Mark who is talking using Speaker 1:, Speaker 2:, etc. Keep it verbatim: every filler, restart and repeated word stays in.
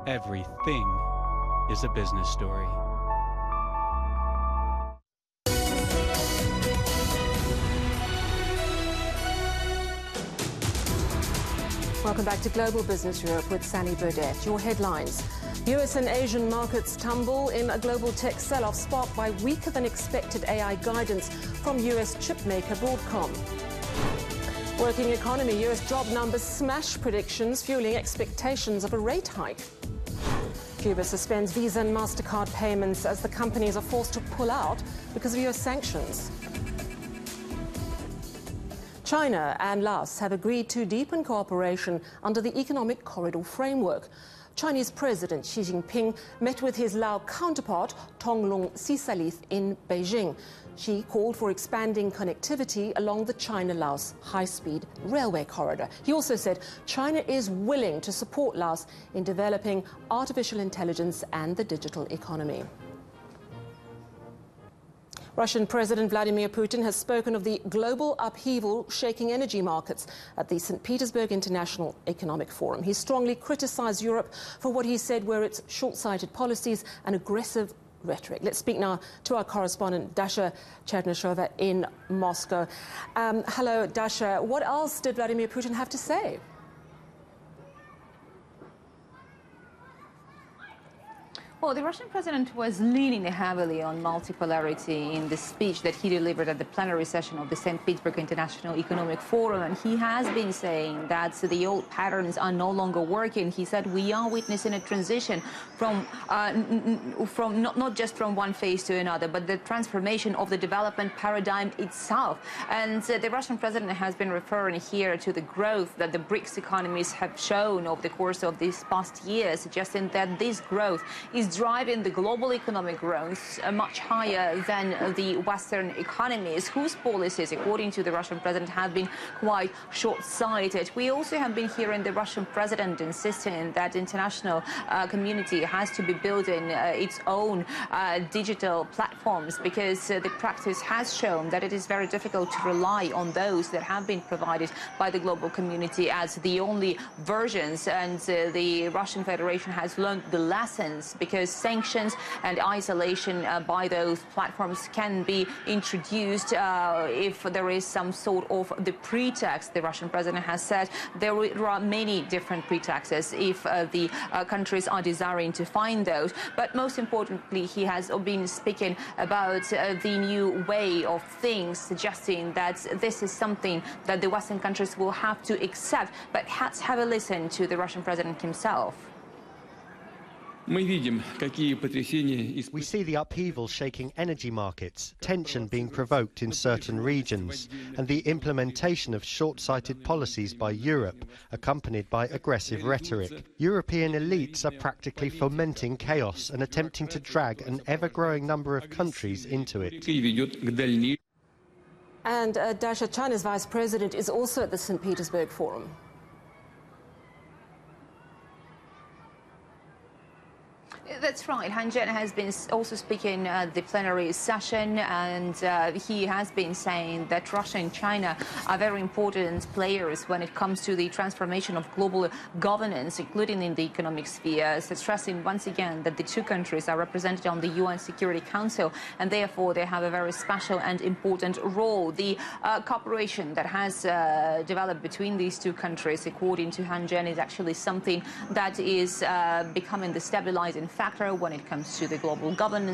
Speaker 1: everything is a business story.
Speaker 2: Welcome back to Global Business Europe with Sally Burdett. Your headlines. U S and Asian markets tumble in a global tech sell-off sparked by weaker than expected A I guidance from U S chipmaker Broadcom. Working economy, U S job numbers smash predictions, fueling expectations of a rate hike. Cuba suspends Visa and MasterCard payments as the companies are forced to pull out because of U S sanctions. China and Laos have agreed to deepen cooperation under the Economic Corridor Framework. Chinese President Xi Jinping met with his Lao counterpart Thongloun Sisalith in Beijing. Xi called for expanding connectivity along the China-Laos high-speed railway corridor. He also said China is willing to support Laos in developing artificial intelligence and the digital economy. Russian President Vladimir Putin has spoken of the global upheaval shaking energy markets at the Saint Petersburg International Economic Forum. He strongly criticized Europe for what he said were its short-sighted policies and aggressive rhetoric. Let's speak now to our correspondent Dasha Chernyshova in Moscow. Um, hello, Dasha. What else did Vladimir Putin have to say?
Speaker 3: Well, the Russian president was leaning heavily on multipolarity in the speech that he delivered at the plenary session of the Saint Petersburg International Economic Forum. And he has been saying that the old patterns are no longer working. He said we are witnessing a transition from, uh, from not, not just from one phase to another, but the transformation of the development paradigm itself. And uh, the Russian president has been referring here to the growth that the BRICS economies have shown over the course of these past years, suggesting that this growth is driving the global economic growth uh, much higher than uh, the Western economies, whose policies, according to the Russian president, have been quite short-sighted. We also have been hearing the Russian president insisting that the international uh, community has to be building uh, its own uh, digital platforms, because uh, the practice has shown that it is very difficult to rely on those that have been provided by the global community as the only versions. And uh, the Russian Federation has learned the lessons, because sanctions and isolation uh, by those platforms can be introduced uh, if there is some sort of the pretext. The Russian president has said there are many different pretexts if uh, the uh, countries are desiring to find those. But most importantly, he has been speaking about uh, the new way of things, suggesting that this is something that the Western countries will have to accept. But let's have a listen to the Russian president himself.
Speaker 4: We
Speaker 5: see the upheaval shaking energy markets, tension being provoked in certain regions, and the implementation of short-sighted policies by Europe, accompanied by aggressive rhetoric. European elites are practically fomenting chaos and attempting to drag an ever-growing number of countries into it.
Speaker 2: And uh, Dasha, China's vice president is also at the Saint Petersburg Forum.
Speaker 3: That's right. Han Zheng has been also speaking at the plenary session, and uh, he has been saying that Russia and China are very important players when it comes to the transformation of global governance, including in the economic sphere, stressing once again that the two countries are represented on the U N Security Council, and therefore they have a very special and important role. The uh, cooperation that has uh, developed between these two countries, according to Han Zheng, is actually something that is uh, becoming the stabilizing factor when it comes to the global governance.